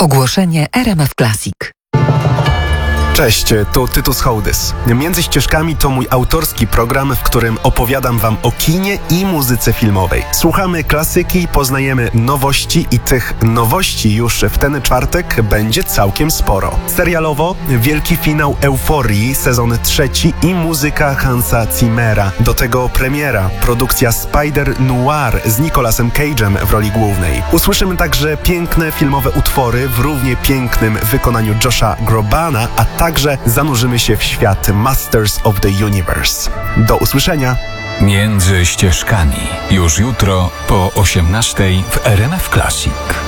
Ogłoszenie RMF Classic. Cześć, to Tytus Hołdys. Między ścieżkami to mój autorski program, w którym opowiadam wam o kinie i muzyce filmowej. Słuchamy klasyki, poznajemy nowości i tych nowości już w ten czwartek będzie całkiem sporo. Serialowo wielki finał Euforii, sezon 3 i muzyka Hansa Zimmera. Do tego premiera, produkcja Spider Noir z Nicolasem Cage'em w roli głównej. Usłyszymy także piękne filmowe utwory w równie pięknym wykonaniu Josha Grobana, a także zanurzymy się w świat Masters of the Universe. Do usłyszenia! Między ścieżkami. Już jutro po 18:00 w RMF Classic.